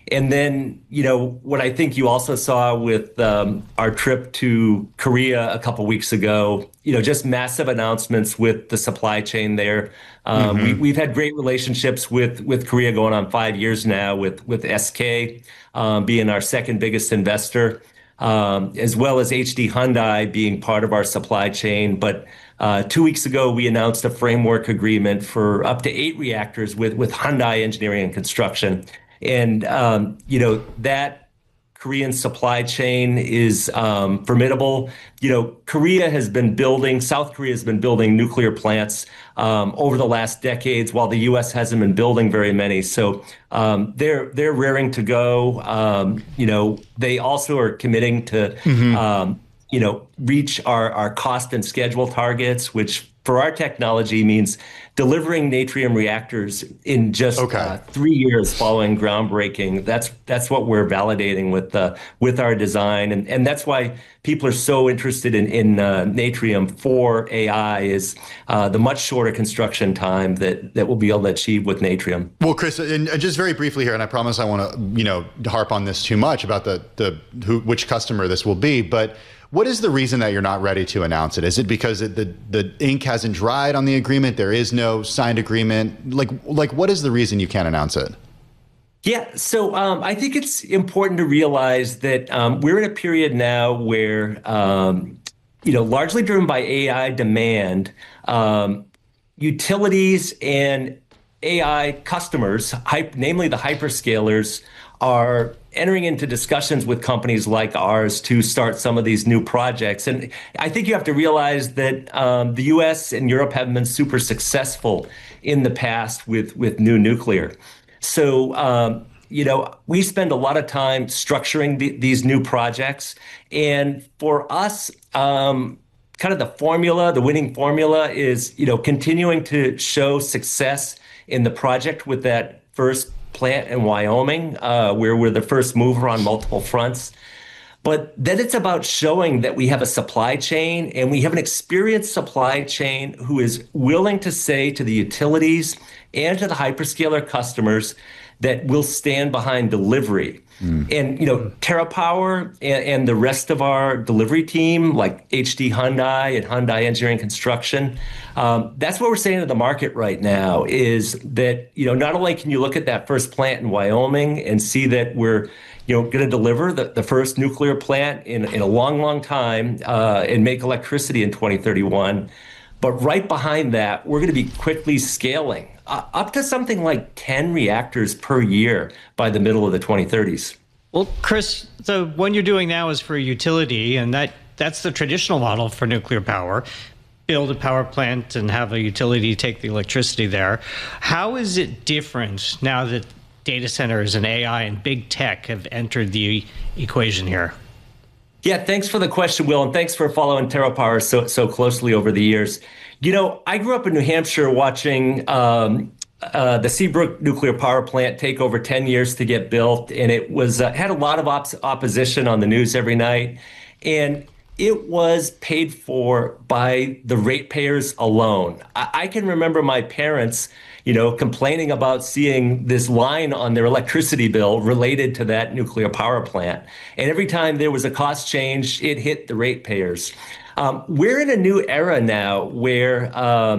And then, what I think you also saw with our trip to Korea a couple weeks ago, just massive announcements with the supply chain there. We've had great relationships with Korea going on 5 years now, with SK being our second biggest investor, as well as HD Hyundai being part of our supply chain. But 2 weeks ago, we announced a framework agreement for up to 8 reactors with Hyundai Engineering and Construction. And, that Korean supply chain is formidable. South Korea has been building nuclear plants over the last decades, while the U.S. hasn't been building very many. So they're raring to go. They also are committing to, reach our cost and schedule targets, which for our technology means delivering Natrium reactors in just 3 years following groundbreaking. That's what we're validating with our design, and that's why people are so interested in Natrium for AI is the much shorter construction time that we'll be able to achieve with Natrium. Well, Chris, and just very briefly here, and I promise I want to harp on this too much about which customer this will be, but what is the reason that you're not ready to announce it? Is it because the ink hasn't dried on the agreement? There is no signed agreement? Like what is the reason you can't announce it? Yeah, so I think it's important to realize that we're in a period now where, largely driven by AI demand, utilities and AI customers, namely the hyperscalers, are entering into discussions with companies like ours to start some of these new projects. And I think you have to realize that the US and Europe have been super successful in the past with new nuclear. So, we spend a lot of time structuring these new projects. And for us, kind of the winning formula is, continuing to show success in the project with that first plant in Wyoming, where we're the first mover on multiple fronts. But then it's about showing that we have a supply chain, and we have an experienced supply chain who is willing to say to the utilities and to the hyperscaler customers that we'll stand behind delivery. And, TerraPower and the rest of our delivery team, like HD Hyundai and Hyundai Engineering Construction, that's what we're saying to the market right now is that, not only can you look at that first plant in Wyoming and see that we're, going to deliver the first nuclear plant in a long, long time and make electricity in 2031, but right behind that, we're going to be quickly scaling up to something like 10 reactors per year by the middle of the 2030s. Well, Chris, so what you're doing now is for a utility, and that's the traditional model for nuclear power. Build a power plant and have a utility take the electricity there. How is it different now that data centers and AI and big tech have entered the equation here? Yeah, thanks for the question, Will, and thanks for following TerraPower so closely over the years. I grew up in New Hampshire watching the Seabrook nuclear power plant take over 10 years to get built, and it was had a lot of opposition on the news every night, and it was paid for by the ratepayers alone. I can remember my parents, complaining about seeing this line on their electricity bill related to that nuclear power plant. And every time there was a cost change, it hit the ratepayers. We're in a new era now where,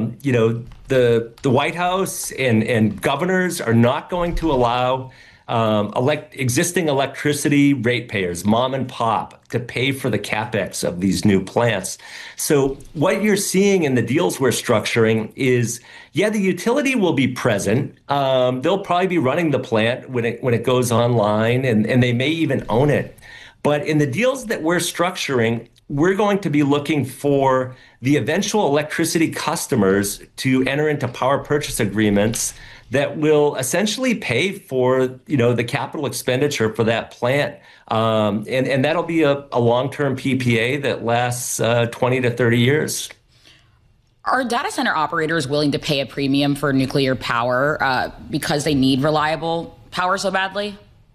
the White House and governors are not going to allow existing electricity ratepayers, mom and pop, to pay for the capex of these new plants. So what you're seeing in the deals we're structuring is, the utility will be present. They'll probably be running the plant when it goes online, and they may even own it. But in the deals that we're structuring, we're going to be looking for the eventual electricity customers to enter into power purchase agreements that will essentially pay for, the capital expenditure for that plant. And that'll be a long-term PPA that lasts 20 to 30 years. Are data center operators willing to pay a premium for nuclear power because they need reliable power so badly?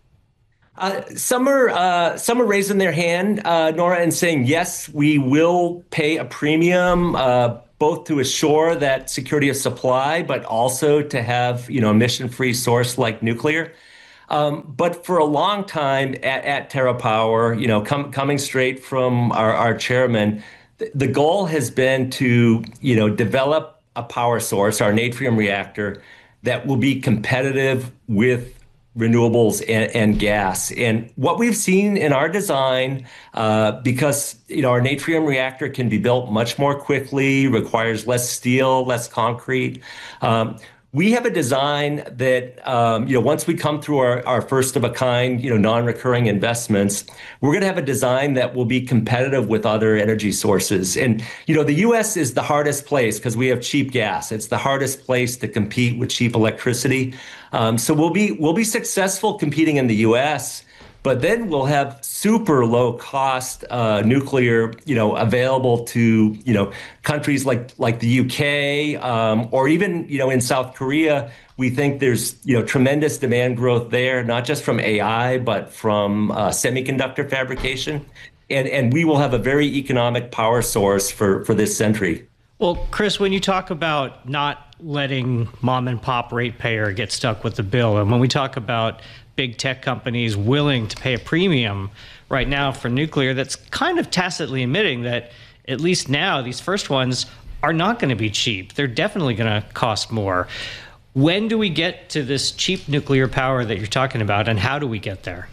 Some are raising their hand, Nora, and saying, yes, we will pay a premium, both to assure that security of supply, but also to have, a emission-free source like nuclear. But for a long time at TerraPower, coming straight from our chairman, the goal has been to, develop a power source, our natrium reactor, that will be competitive with renewables and gas. And what we've seen in our design, because our natrium reactor can be built much more quickly, requires less steel, less concrete. We have a design that, once we come through our first of a kind, non-recurring investments, we're going to have a design that will be competitive with other energy sources. And, the U.S. is the hardest place because we have cheap gas. It's the hardest place to compete with cheap electricity. So we'll be successful competing in the U.S., but then we'll have super low cost nuclear, available to, countries like the UK, or even, in South Korea. We think there's, tremendous demand growth there, not just from AI, but from semiconductor fabrication. And we will have a very economic power source for this century. Well, Chris, when you talk about not letting mom and pop ratepayer get stuck with the bill, and when we talk about big tech companies willing to pay a premium right now for nuclear, that's kind of tacitly admitting that at least now these first ones are not going to be cheap. They're definitely going to cost more. When do we get to this cheap nuclear power that you're talking about, and how do we get there?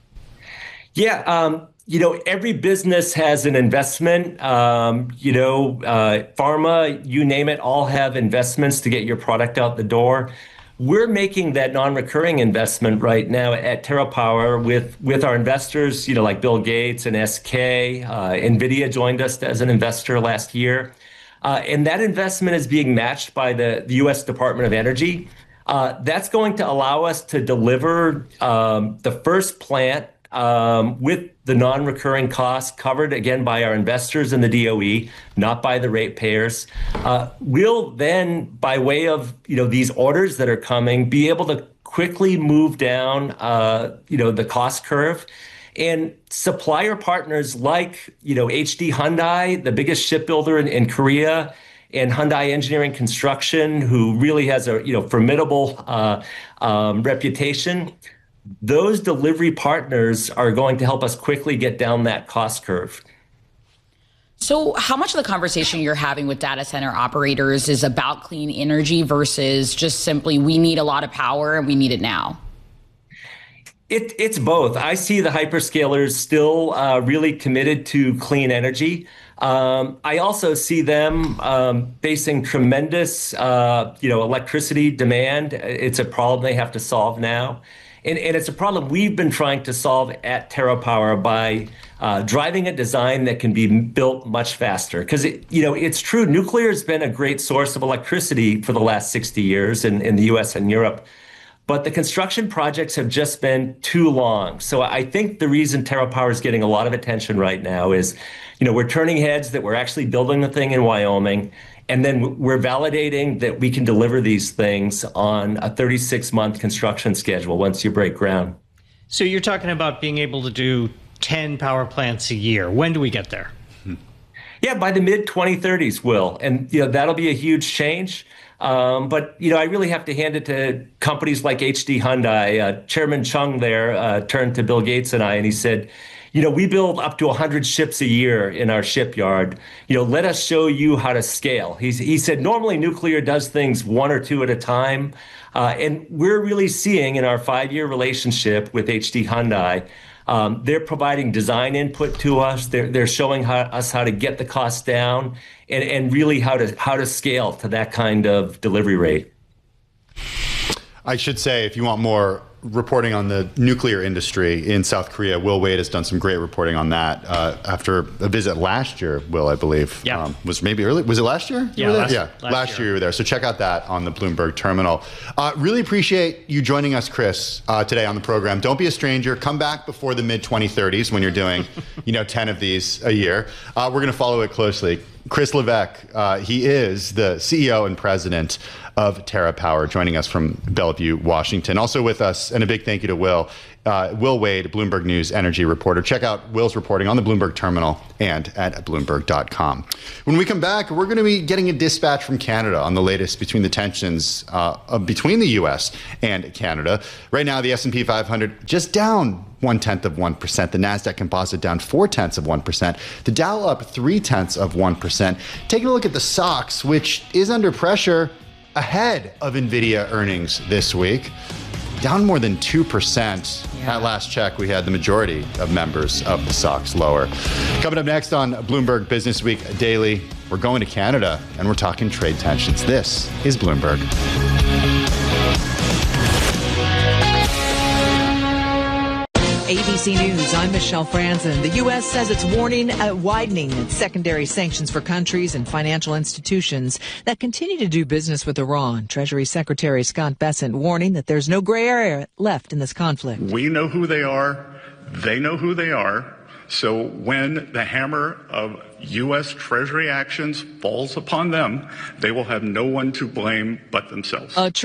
Yeah, every business has an investment. Pharma, you name it, all have investments to get your product out the door. We're making that non-recurring investment right now at TerraPower with our investors, like Bill Gates and SK. NVIDIA joined us as an investor last year. And that investment is being matched by the U.S. Department of Energy. That's going to allow us to deliver the first plant with the non-recurring costs covered again by our investors in the DOE, not by the ratepayers. We'll then, by way of these orders that are coming, be able to quickly move down the cost curve. And supplier partners like HD Hyundai, the biggest shipbuilder in Korea, and Hyundai Engineering Construction, who really has a formidable reputation. Those delivery partners are going to help us quickly get down that cost curve. So how much of the conversation you're having with data center operators is about clean energy versus just simply we need a lot of power and we need it now? It's both. I see the hyperscalers still really committed to clean energy. I also see them facing tremendous electricity demand. It's a problem they have to solve now. And it's a problem we've been trying to solve at TerraPower by driving a design that can be built much faster. Because it's true, nuclear has been a great source of electricity for the last 60 years in the US and Europe. But the construction projects have just been too long. So I think the reason TerraPower is getting a lot of attention right now is, we're turning heads that we're actually building the thing in Wyoming. And then we're validating that we can deliver these things on a 36-month construction schedule once you break ground. So you're talking about being able to do 10 power plants a year. When do we get there? Yeah, by the mid-2030s, Will. And that'll be a huge change. But I really have to hand it to companies like HD Hyundai. Chairman Chung there turned to Bill Gates and I, and he said, we build up to 100 ships a year in our shipyard. Let us show you how to scale. He said, normally nuclear does things one or two at a time. And we're really seeing in our 5-year relationship with HD Hyundai, they're providing design input to us. They're showing us how to get the costs down and really how to scale to that kind of delivery rate. I should say, if you want more reporting on the nuclear industry in South Korea, Will Wade has done some great reporting on that after a visit last year, Will, I believe. Yeah. Was maybe early? Was it last year? Yeah, last year you were there. So check out that on the Bloomberg terminal. Really appreciate you joining us, Chris, today on the program. Don't be a stranger. Come back before the mid-2030s when you're doing 10 of these a year. We're going to follow it closely. Chris Levesque, he is the CEO and president of TerraPower, joining us from Bellevue, Washington. Also with us, and a big thank you to Will Wade, Bloomberg News energy reporter. Check out Will's reporting on the Bloomberg terminal and at Bloomberg.com. When we come back, we're going to be getting a dispatch from Canada on the latest between the tensions between the U.S. and Canada. Right now, the S&P 500 just down 0.1%. The NASDAQ Composite down 0.4%. The Dow up 0.3%. Taking a look at the SOX, which is under pressure ahead of NVIDIA earnings this week. Down more than 2%. At last check, we had the majority of members of the SOX lower. Coming up next on Bloomberg Business Week Daily, we're going to Canada and we're talking trade tensions. This is Bloomberg. ABC News, I'm Michelle Franzen. The U.S. says it's widening its secondary sanctions for countries and financial institutions that continue to do business with Iran. Treasury Secretary Scott Bessent warning that there's no gray area left in this conflict. We know who they are. They know who they are. So when the hammer of U.S. Treasury actions falls upon them, they will have no one to blame but themselves.